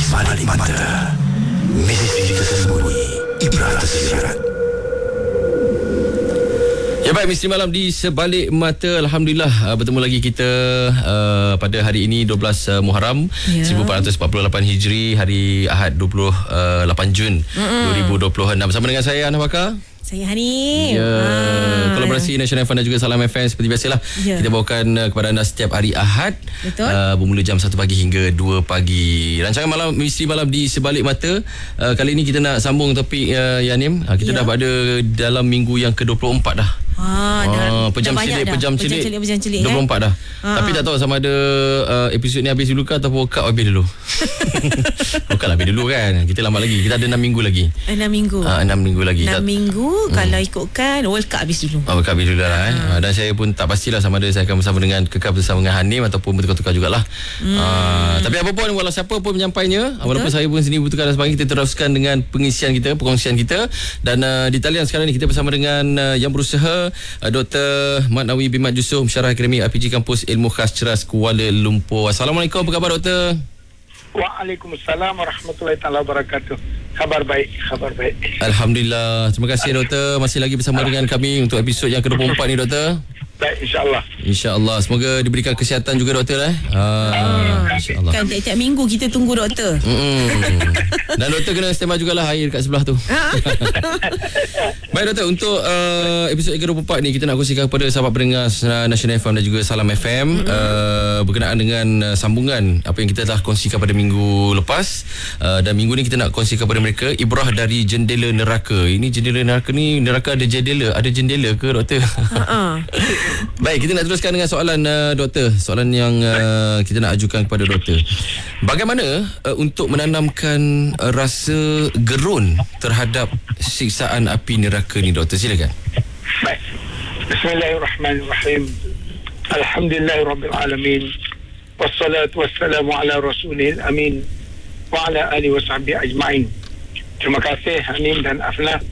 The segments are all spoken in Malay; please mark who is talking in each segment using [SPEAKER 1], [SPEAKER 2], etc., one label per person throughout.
[SPEAKER 1] Sebalik mata, misteri tersembunyi, ibrah tersirat.
[SPEAKER 2] Ya, baik, misteri malam di Sebalik Mata. Alhamdulillah, bertemu lagi kita pada hari ini 12 Muharram 1448 Hijri, hari Ahad 28 Jun 2026. Bersama dengan saya Anah Bakar.
[SPEAKER 3] Saya Hani.
[SPEAKER 2] Kolaborasi National FM dan juga Salam FM seperti biasalah. Kita bawakan kepada anda setiap hari Ahad.
[SPEAKER 3] Betul.
[SPEAKER 2] Bermula jam 1 pagi hingga 2 pagi. Rancangan malam misteri malam di Sebalik Mata. Kali ini kita nak sambung topik Yanim. Kita dah berada dalam minggu yang ke-24 dah. Pejam celik 24 dah. Tapi tak tahu sama ada episod ni habis dulu ke ataupun World Cup habis dulu. World Cup habis dulu kan. Kita lambat lagi. Kita ada 6 minggu lagi.
[SPEAKER 3] 6 minggu.
[SPEAKER 2] 6 minggu lagi.
[SPEAKER 3] 6 minggu kalau ikutkan World Cup habis dulu.
[SPEAKER 2] World Cup habis dulu lah. Dan saya pun tak pastilah sama ada saya akan bersama dengan kekal bersama dengan Hanim ataupun bertukar-tukar jugalah. Tapi apa pun, walau siapa pun menyampainya, walaupun saya pun sendiri bertukar dan sebagainya, kita teruskan dengan pengisian kita, perkongsian kita. Dan di talian sekarang ni kita bersama dengan yang berusaha, Dr. Mat Nawi bin Mat Yusof, Syarah Akademik RPG Kampus Ilmu Khas Ceras Kuala Lumpur. Assalamualaikum, apa khabar Doktor?
[SPEAKER 4] Waalaikumsalam warahmatullahi taala wabarakatuh. Khabar baik.
[SPEAKER 2] Alhamdulillah. Terima kasih Doktor, masih lagi bersama dengan kami untuk episod yang ke-24 ni Doktor.
[SPEAKER 4] Baik,
[SPEAKER 2] InsyaAllah. Semoga diberikan kesihatan juga Doktor InsyaAllah.
[SPEAKER 3] Kan tiap-tiap minggu kita tunggu Doktor.
[SPEAKER 2] Dan Doktor kena standby jugalah air kat sebelah tu. Baik Doktor, untuk episod ke-24 ni kita nak kongsikan kepada sahabat pendengar National FM dan juga Salam FM berkenaan dengan sambungan apa yang kita telah kongsikan pada minggu lepas. Dan minggu ni kita nak kongsikan kepada mereka ibrah dari jendela neraka. Ini jendela neraka ni, neraka ada jendela ke Doktor? Baik, kita nak teruskan dengan soalan Doktor. Soalan yang kita nak ajukan kepada Doktor. Bagaimana untuk menanamkan rasa gerun terhadap siksaan api neraka ni Doktor? Silakan.
[SPEAKER 4] Baik. Bismillahirrahmanirrahim. Alhamdulillahirabbil alamin. Wassalatu wassalamu ala rasulil amin wa ala alihi wasahbihi ajma'in. Terima kasih Hanim dan Afna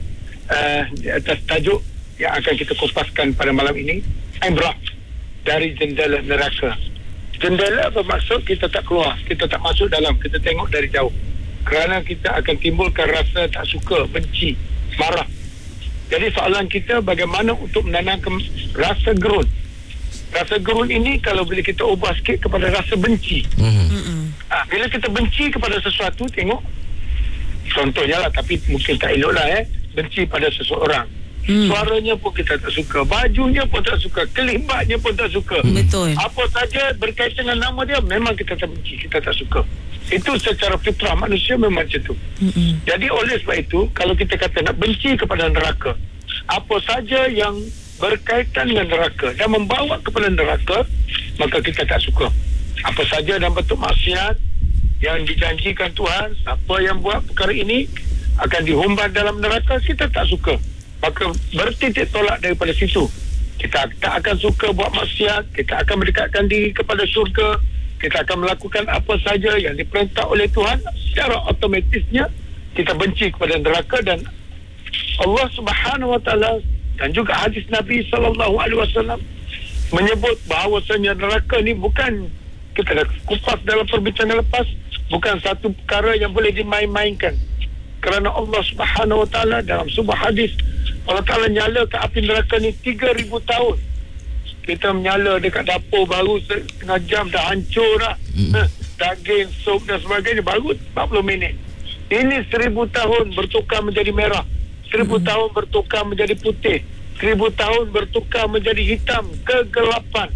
[SPEAKER 4] di atas tajuk yang akan kita kupaskan pada malam ini, ibrah dari jendela neraka. Jendela bermaksud kita tak keluar, kita tak masuk dalam, kita tengok dari jauh. Kerana kita akan timbulkan rasa tak suka, benci, marah. Jadi soalan kita bagaimana untuk menanamkan rasa gerun. Rasa gerun ini kalau boleh kita ubah sikit kepada rasa benci. Bila kita benci kepada sesuatu, tengok contohnya lah, tapi mungkin tak elok lah benci pada seseorang. Suaranya pun kita tak suka, bajunya pun tak suka, kelibatnya pun tak suka.
[SPEAKER 3] Betul.
[SPEAKER 4] Apa saja berkaitan dengan nama dia memang kita tak benci, kita tak suka. Itu secara fitrah manusia memang macam tu. Jadi oleh sebab itu, kalau kita kata nak benci kepada neraka, apa saja yang berkaitan dengan neraka dan membawa kepada neraka, maka kita tak suka. Apa saja dalam bentuk maksiat yang dijanjikan Tuhan, siapa yang buat perkara ini akan dihumban dalam neraka, kita tak suka. Maka bertitik tolak daripada situ. Kita tak akan suka buat maksiat, kita akan mendekatkan diri kepada syurga, kita akan melakukan apa saja yang diperintah oleh Tuhan. Secara otomatisnya kita benci kepada neraka. Dan Allah Subhanahu Wa Taala dan juga hadis Nabi sallallahu alaihi wasallam menyebut bahawasanya neraka ni bukan, kita dah kupas dalam perbincangan lepas, bukan satu perkara yang boleh dimain-mainkan. Kerana Allah Subhanahu Wa Taala dalam sebuah hadis, Allah Ta'ala nyala ke api neraka ni 3,000 tahun. Kita menyala dekat dapur baru setengah jam dah hancur dah. Daging, sup dan sebagainya baru 40 minit. Ini 1,000 tahun bertukar menjadi merah, 1,000 tahun bertukar menjadi putih, 1,000 tahun bertukar menjadi hitam, kegelapan.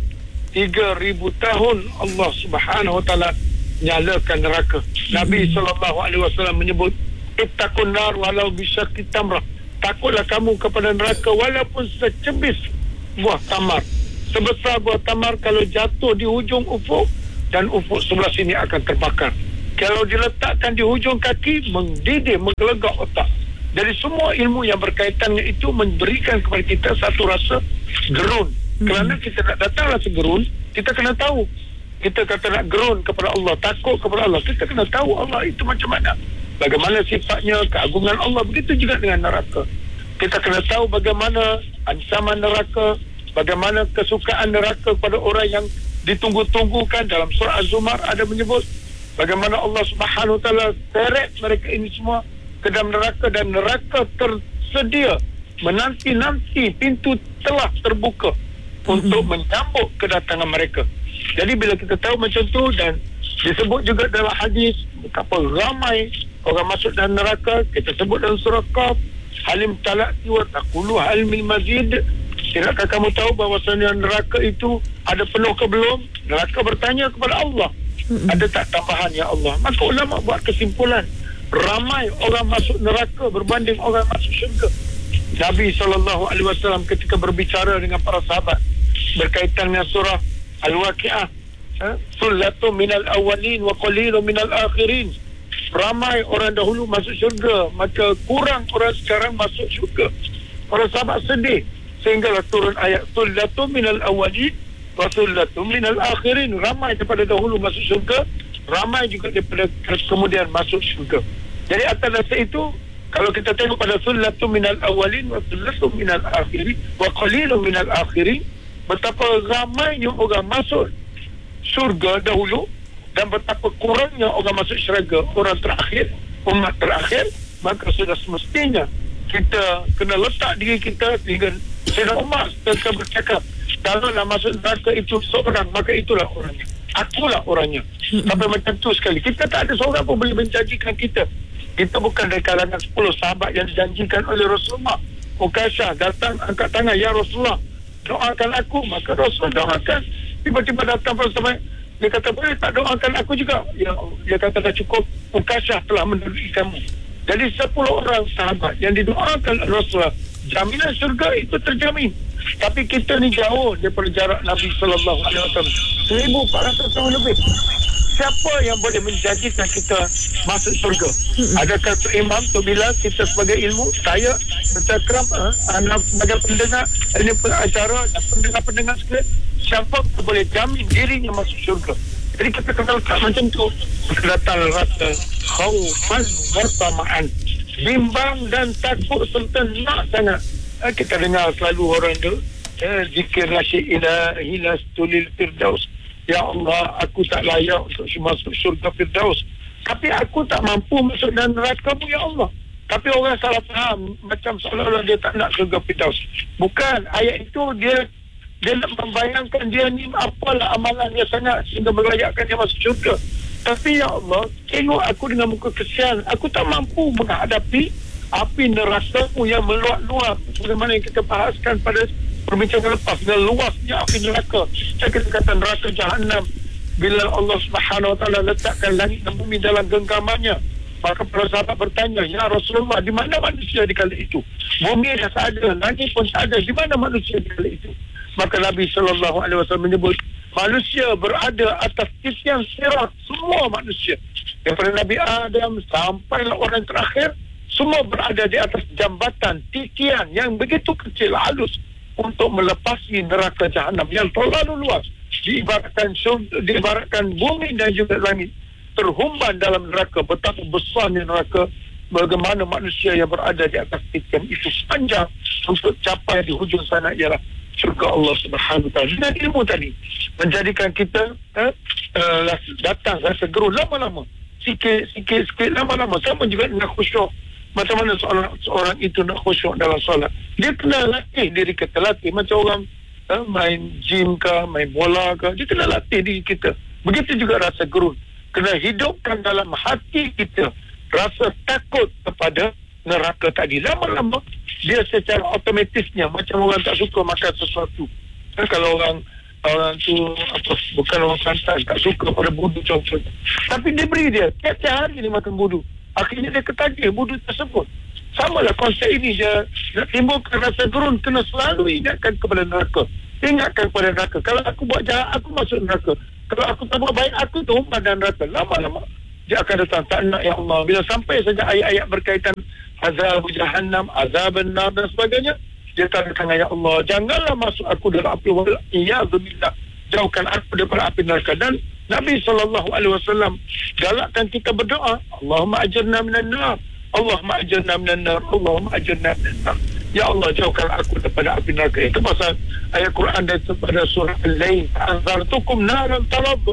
[SPEAKER 4] 3,000 tahun Allah Subhanahu Wa Ta'ala nyalakan neraka. Nabi SAW menyebut, ittaqun nar walau bisyaqi tamrah. Takutlah kamu kepada neraka walaupun secebis buah tamar. Sebesar buah tamar kalau jatuh di hujung ufuk, dan ufuk sebelah sini akan terbakar. Kalau diletakkan di hujung kaki, mendidih, menggelegak otak. Jadi semua ilmu yang berkaitan dengan itu memberikan kepada kita satu rasa gerun. Kerana kita nak datang rasa gerun, kita kena tahu. Kita kata nak gerun kepada Allah, takut kepada Allah, kita kena tahu Allah itu macam mana, bagaimana sifatnya, keagungan Allah. Begitu juga dengan neraka. Kita kena tahu bagaimana ancaman neraka, bagaimana kesukaan neraka pada orang yang ditunggu-tunggukan. Dalam surah Az-Zumar ada menyebut bagaimana Allah Subhanahu Wa Taala seret mereka ini semua ke dalam neraka, dan neraka tersedia menanti-nanti, pintu telah terbuka untuk menyambut kedatangan mereka. Jadi bila kita tahu macam tu, dan disebut juga dalam hadis betapa ramai orang masuk dalam neraka, kita sebut dalam surah Qaf, halim talaqti wa taqulu hal min mazid. Tidakkah kamu tahu bahawasanya neraka itu ada penuh ke belum? Neraka bertanya kepada Allah, ada tak tambahan ya Allah? Maka ulama buat kesimpulan, ramai orang masuk neraka berbanding orang masuk syurga. Nabi SAW ketika berbicara dengan para sahabat berkaitan dengan surah Al-Waqi'ah, sullatu minal awalin wa qalilun minal akhirin, ramai orang dahulu masuk syurga, maka kurang orang sekarang masuk syurga. Para sahabat sedih sehinggalah turun ayat sullatu minal awalin wa sullatu minal akhirin. Ramai daripada dahulu masuk syurga, ramai juga daripada kemudian masuk syurga. Jadi atas dasar itu, kalau kita tengok pada sullatu minal awalin wa sullatu minal akhirin wa qalilun minal akhirin, betapa ramainya orang masuk syurga dahulu dan betapa kurangnya orang masuk syurga, orang terakhir, umat terakhir. Maka sudah semestinya kita kena letak diri kita sehingga Sayyidina Umar ketika bercakap, kalaulah masuk neraka itu seorang, maka itulah orangnya, akulah orangnya. Sampai macam tu sekali. Kita tak ada seorang pun boleh menjanjikan kita. Kita bukan dari kalangan 10 sahabat yang dijanjikan oleh Rasulullah. Uqasyah datang angkat tangan, ya Rasulullah, doakan aku. Maka Rasulullah doakan. Tiba-tiba datang pada sahabat, dia kata, boleh tak doakan aku juga? Dia kata, dah cukup, Uqasyah telah menerusi kamu. Jadi 10 orang sahabat yang didoakan Rasulullah, jaminan syurga itu terjamin. Tapi kita ni jauh daripada jarak Nabi SAW, 1400 tahun lebih. Siapa yang boleh menjanjikan kita masuk syurga? Adakah Tok Imam, Tok Bilal, kita sebagai ilmu, saya bercakap, anak sebagai pendengar, ini pengacara dan pendengar-pendengar sekalian, siapa boleh jamin dirinya masuk syurga? Jadi kita kena letak macam tu. Datang rasa khaufan wartamaan, bimbang dan takut serta nak sangat. Kita dengar selalu orang tu, zikir nasyid ilahi lastulil firdaus, ya Allah, aku tak layak untuk masuk syurga Firdaus, tapi aku tak mampu masuk dalam neraka-Mu, ya Allah. Tapi orang salah faham, macam seolah-olah dia tak nak syurga Firdaus. Bukan, ayat itu dia nak membayangkan dia ni apalah amalannya sangat sehingga melayakkan dia masuk syurga. Tapi ya Allah, tengok aku dengan muka kesian, aku tak mampu menghadapi api neraka-Mu yang meluap-luap, sebagaimana yang kita bahaskan pada perbincangan lepas, dengan luasnya api neraka. Saya kata neraka Jahannam, bila Allah Subhanahu Wa Taala letakkan langit dan bumi dalam genggamannya, maka para sahabat bertanya, ya Rasulullah, di mana manusia di kala itu? Bumi dah tak ada, langit pun tak ada, di mana manusia di kala itu? Maka Nabi SAW menyebut, manusia berada atas titian sirat, semua manusia, daripada Nabi Adam sampailah orang terakhir, semua berada di atas jambatan titian yang begitu kecil, halus, untuk melepasi neraka Jahannam yang terlalu luas. Diibaratkan bumi dan juga langit terhumban dalam neraka. Betapa besarnya neraka, bagaimana manusia yang berada di atas titian itu panjang untuk capai di hujung sana ialah syurga Allah Subhanahu Wa Taala. Dan ilmu tadi menjadikan kita datang rasa gerun lama-lama, sikit lama-lama, sama juga dengan khusyuk. Macam mana seorang itu nak khusyuk dalam solat? Dia kena latih diri kita, latih macam orang main gym ke, main bola ke, dia kena latih diri kita. Begitu juga rasa gerun, kena hidupkan dalam hati kita rasa takut kepada neraka tadi. Lama-lama dia secara otomatisnya, macam orang tak suka makan sesuatu. Kalau orang tu bukan orang Kelantan, tak suka pada budu contohnya, tapi dia beri dia tiap-tiap hari dia makan budu, akhirnya dia ketagih budu tersebut. Samalah konsep ini, dia nak timbulkan rasa gerun, kena selalu ingatkan kepada neraka. Ingatkan kepada neraka. Kalau aku buat jahat, aku masuk neraka. Kalau aku tak buat baik, aku terhumban dalam neraka. Lama-lama dia akan datang, tak nak ya Allah. Bila sampai saja ayat-ayat berkaitan azab Jahannam, azab nar dan sebagainya, dia tanda tangan, ya Allah, janganlah masuk aku dalam api, wa'iyadzubillah, jauhkan aku daripada api neraka. Dan Nabi SAW galakkan kita berdoa, Allahumma ajirna minan nar, Allahumma ajirna minan nar, Allahumma ajirna minan nar. Ya Allah, jauhkan aku daripada api neraka. Itu pasal ayat Quran daripada surah Al-Lail, anzartukum naran talabba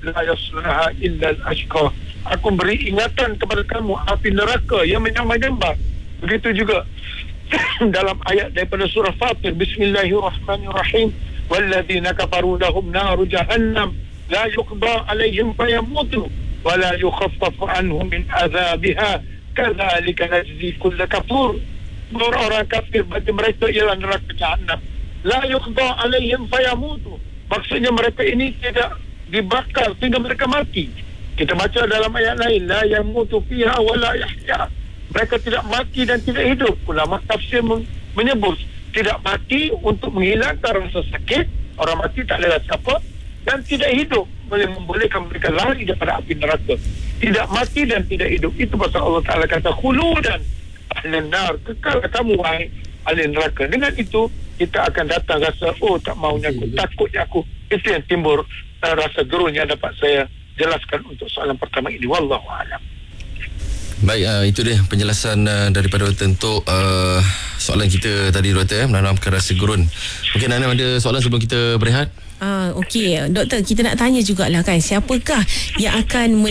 [SPEAKER 4] la yaslaha illa al-ashqa. Aku beri ingatan kepada kamu api neraka yang menyambar-nyambar. Begitu juga dalam ayat daripada surah Fatir, Bismillahirrahmanirrahim, walladzina kafaru lahum naru jahannam la yuqda alaihim fayamutu wa la yukhaffafu anhum min azabiha kadzalika najzi kull kafur. Orang kafir bagi mereka ialah neraka jahannam, la yuqda alaihim fayamutu. Maksudnya mereka ini tidak dibakar sehingga mereka mati. Kita baca dalam ayat lain, la yamutu fiha wa la yahya. Mereka tidak mati dan tidak hidup. Ulama tafsir menyebut tidak mati untuk menghilangkan rasa sakit, orang mati tak ada rasa apa, dan tidak hidup boleh membolehkan mereka lari daripada api neraka. Tidak mati dan tidak hidup. Itu pasal Allah Ta'ala kata khuludan ahlan nar, kekal kamu wahai ahli neraka. Dengan itu kita akan datang rasa tak maunya aku, takutnya aku. Itu yang timbul rasa gerun yang dapat saya jelaskan untuk soalan pertama ini. Wallahu a'lam.
[SPEAKER 2] Baik, itu dia penjelasan daripada doktor untuk soalan kita tadi, doktor, menanamkan rasa gurun. Mungkin Anda ada soalan sebelum kita berehat?
[SPEAKER 3] Okey, doktor, kita nak tanya jugalah kan, siapakah yang akan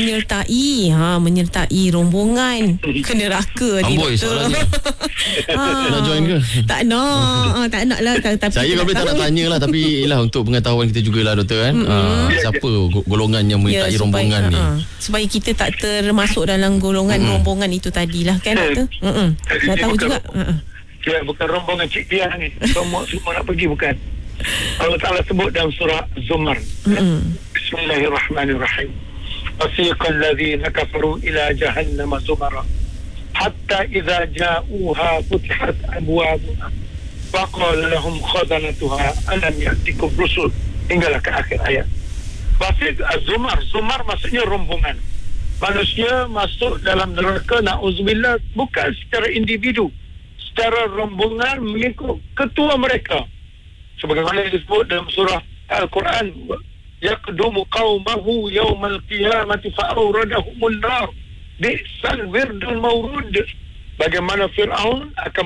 [SPEAKER 3] menyertai rombongan ke neraka ni,
[SPEAKER 2] Amboi,
[SPEAKER 3] doktor?
[SPEAKER 2] soalannya. Nak join ke?
[SPEAKER 3] Tak nak lah. Tapi
[SPEAKER 2] saya kalau boleh tak nak tanya lah, tapi ialah untuk pengetahuan kita jugalah, doktor kan. Siapa golongan yang menyertai rombongan ni,
[SPEAKER 3] supaya kita tak termasuk dalam golongan rombongan itu tadilah kan, doktor. Dah tahu juga.
[SPEAKER 4] Bukan rombongan Cik Tia ni. Semua nak pergi, bukan. Allah Ta'ala sebut dalam surah Zumar. Bismillahirrahmanirrahim. Wasiqal ladzina kafaru ila jahannam zumara hatta idza ja'uha futihat abwabuha wa qala lahum khazanatuha alam ya'tikum rusul, hinggalah ke akhir ayat. Wasiq az-zumar, zumar maksudnya rombongan. Manusia masuk dalam neraka, na'udzubillah, bukan secara individu, secara rombongan mengikut ketua mereka. Sebagaimana disebut dalam surah Al-Quran, yaqdumu qaumahu yawmal qiyamati fa'awradahumul nar bi'sal wirdul mawrud. Bagaimana Fir'aun akan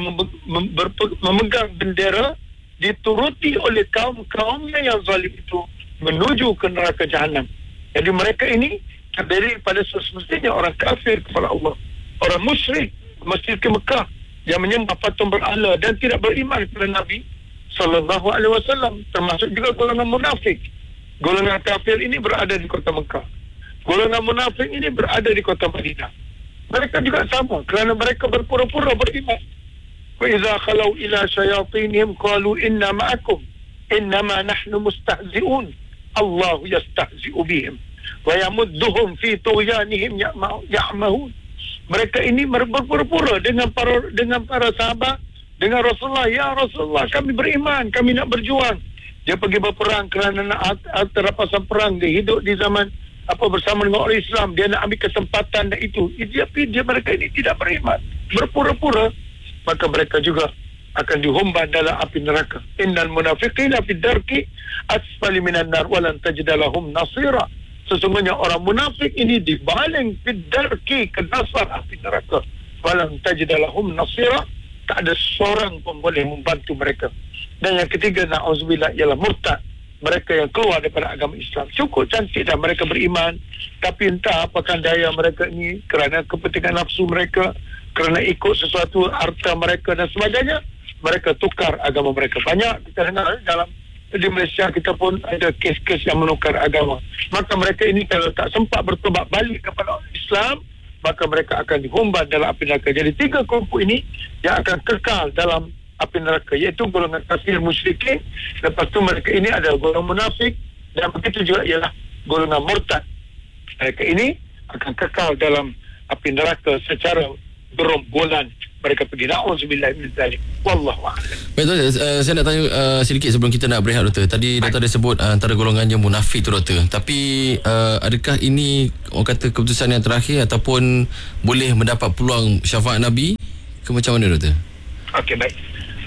[SPEAKER 4] memegang bendera dituruti oleh kaum-kaumnya yang zalim itu menuju ke neraka jahanam. Jadi mereka ini terdiri pada semestinya orang kafir kepada Allah, orang musyrik Masjid ke Mekah yang menyembah patung berhala dan tidak beriman kepada Nabi Sallallahu Alaihi Wasallam, termasuk juga golongan munafik. Golongan kafir ini berada di kota Mekah, golongan munafik ini berada di kota Madinah. Mereka juga sama, kerana mereka berpura-pura beriman. Wa idza khalau ila syayatinihim qalu inna ma'akum innama nahnu mustahzi'un Allahu yastahzi'u bihim wa yamudduhum fi tughyanihim ya'mahun. Mereka ini berpura-pura dengan para sahabat, dengan Rasulullah. Ya Rasulullah, kami beriman, kami nak berjuang. Dia pergi berperang kerana nak rampasan perang. Dia hidup di zaman bersama dengan orang Islam. Dia nak ambil kesempatan dan itu. Tapi mereka ini tidak beriman, berpura-pura. Maka mereka juga akan dihumban dalam api neraka. Innal munafiqina fid darki asfali minan nar wa lan tajid lahum nasira. Sesungguhnya orang munafik ini dibaling fid darki, ke dasar api neraka. Wa lan tajid lahum nasira. Tak ada seorang pun boleh membantu mereka. Dan yang ketiga, na'udzubillah, ialah murtad. Mereka yang keluar daripada agama Islam. Cukup cantik dah mereka beriman, tapi entah apakah daya mereka ini kerana kepentingan nafsu mereka, kerana ikut sesuatu harta mereka dan sebagainya, mereka tukar agama mereka. Banyak kita dengar dalam di Malaysia, kita pun ada kes-kes yang menukar agama. Maka mereka ini kalau tak sempat bertobat balik kepada Islam, maka mereka akan dihumban dalam api neraka. Jadi 3 kelompok ini yang akan kekal dalam api neraka, iaitu golongan kafir musyrikin. Lepas tu mereka ini adalah golongan munafik, dan begitu juga ialah golongan murtad. Mereka ini akan kekal dalam api neraka secara gerombolan. Mereka pergi, na'udzubillah min dzalik. Wallahu a'lam.
[SPEAKER 2] Baik, doktor, saya nak tanya sedikit sebelum kita nak berehat, doktor. Tadi doktor ada sebut antara golongan yang munafik tu, doktor. Tapi adakah ini orang kata keputusan yang terakhir ataupun boleh mendapat peluang syafaat Nabi ke macam mana, doktor?
[SPEAKER 4] Okey, baik.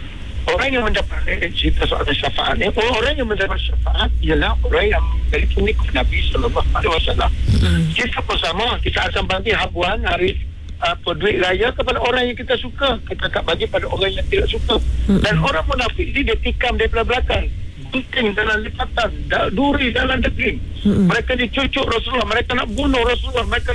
[SPEAKER 4] Orang yang mendapat cerita soal syafaat ni, orang yang mendapat syafaat ialah orang yang dari pengikut Nabi Sallallahu Alaihi Wasallam. Kita pun sama, kita akan bagi habuan hari duit raya kepada orang yang kita suka. Kita tak bagi pada orang yang tidak suka. Dan orang munafik ini dia tikam daripada belakang, penting dalam lipatan, duri dalam daging. Mereka dicucuk Rasulullah, mereka nak bunuh Rasulullah, mereka